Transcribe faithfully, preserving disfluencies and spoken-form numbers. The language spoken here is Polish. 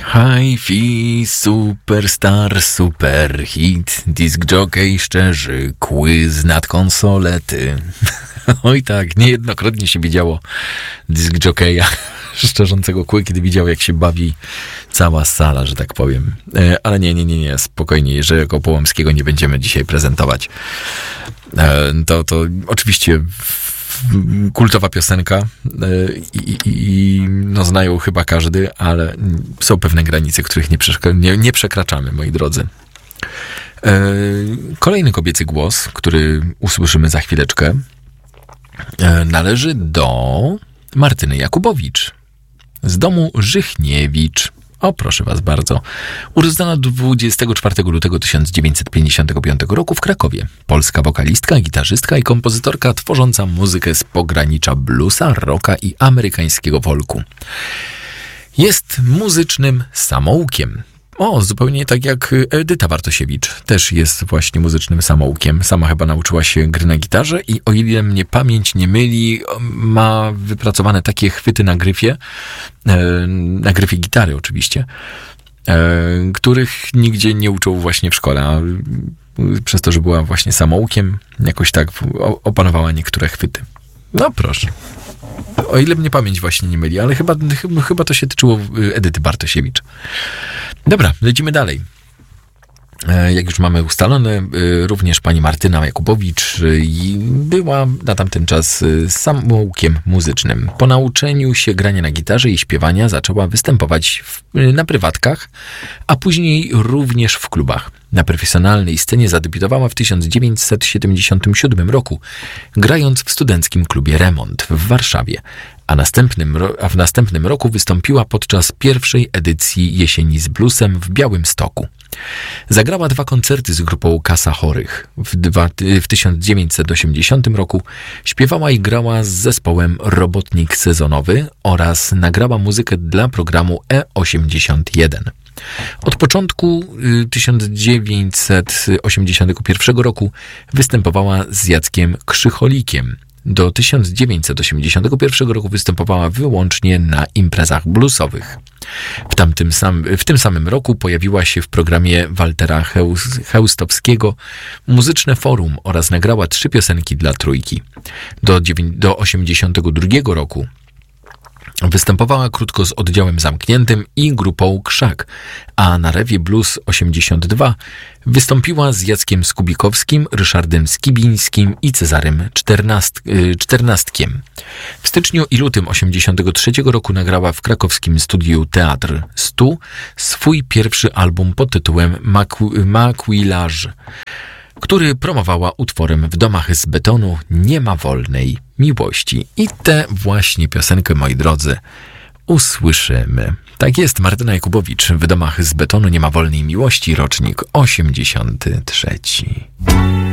Hi-fi, superstar, super hit, disc jockey szczerzy, quiz nad konsolety. Oj tak, niejednokrotnie się widziało disc jockeya szczerzącego kły, kiedy widział, jak się bawi cała sala, że tak powiem. E, ale nie, nie, nie, nie, spokojnie, Jerzego Połomskiego nie będziemy dzisiaj prezentować. E, to, to oczywiście kultowa piosenka i, i no, znają chyba każdy, ale są pewne granice, których nie, przekra- nie, nie przekraczamy, moi drodzy. E, kolejny kobiecy głos, który usłyszymy za chwileczkę, e, należy do Martyny Jakubowicz z domu Żychniewicz. O, proszę was bardzo. Urodzona dwudziestego czwartego lutego tysiąc dziewięćset pięćdziesiątego piątego roku w Krakowie. Polska wokalistka, gitarzystka i kompozytorka tworząca muzykę z pogranicza bluesa, rocka i amerykańskiego folku. Jest muzycznym samoukiem. O, zupełnie tak jak Edyta Bartosiewicz. Też jest właśnie muzycznym samoukiem. Sama chyba nauczyła się gry na gitarze i o ile mnie pamięć nie myli, ma wypracowane takie chwyty na gryfie, e, na gryfie gitary oczywiście, e, których nigdzie nie uczą właśnie w szkole. A przez to, że była właśnie samoukiem, jakoś tak opanowała niektóre chwyty. No proszę. O ile mnie pamięć właśnie nie myli, ale chyba, chyba, chyba to się tyczyło Edyty Bartosiewicz. Dobra, lecimy dalej. Jak już mamy ustalone, również pani Martyna Jakubowicz była na tamten czas samoukiem muzycznym. Po nauczeniu się grania na gitarze i śpiewania zaczęła występować w, na prywatkach, a później również w klubach. Na profesjonalnej scenie zadebiutowała w tysiąc dziewięćset siedemdziesiątym siódmym roku, grając w studenckim klubie Remont w Warszawie, a, następnym, a w następnym roku wystąpiła podczas pierwszej edycji Jesieni z bluesem w Białymstoku. Zagrała dwa koncerty z grupą Kasa Chorych. W, dwa, w tysiąc dziewięćset osiemdziesiątym roku śpiewała i grała z zespołem Robotnik Sezonowy oraz nagrała muzykę dla programu E osiemdziesiąt jeden. Od początku tysiąc dziewięćset osiemdziesiątego pierwszego roku występowała z Jackiem Krzycholikiem. Do tysiąc dziewięćset osiemdziesiątego pierwszego roku występowała wyłącznie na imprezach bluesowych. W, tamtym sam, w tym samym roku pojawiła się w programie Waltera Chełstowskiego Muzyczne Forum oraz nagrała trzy piosenki dla Trójki. Do, do osiemdziesiątego drugiego roku występowała krótko z Oddziałem Zamkniętym i grupą Krzak, a na Rewie Blues osiemdziesiąt dwa wystąpiła z Jackiem Skubikowskim, Ryszardem Skibińskim i Cezarym Czternaст, Czternastkiem. W styczniu i lutym osiemdziesiątego trzeciego roku nagrała w krakowskim studiu Teatr stu swój pierwszy album pod tytułem Maquillage, który promowała utworem W domach z betonu Nie ma wolnej miłości. I tę właśnie piosenkę, moi drodzy, usłyszymy. Tak jest, Martyna Jakubowicz, W domach z betonu Nie ma wolnej miłości, rocznik osiemdziesiąty trzeci.